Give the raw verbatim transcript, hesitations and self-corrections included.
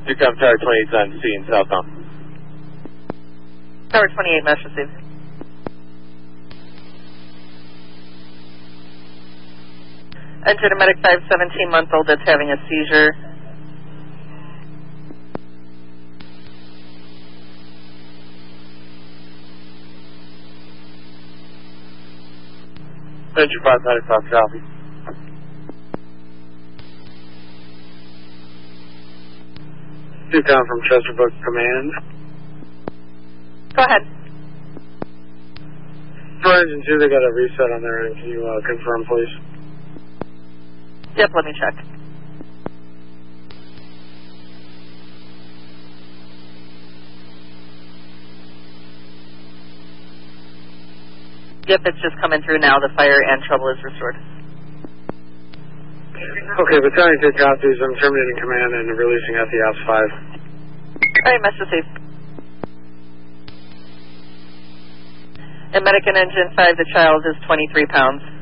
two com Tower twenty-eight on C and southbound. Tower twenty-eight, mesh received. Enter a medic five, seventeen-month-old that's having a seizure. Enter five ninety-five, copy. two com from Chesapeake Command. Go ahead. For engine two, they got a reset on their end. Can you uh, confirm, please? Yep, let me check. Yep, it's just coming through now. The fire and trouble is restored. Okay, Battalion two copies. I'm terminating command and releasing at the Ops five. All right, mesh received. And medic and engine five, the child is twenty-three pounds.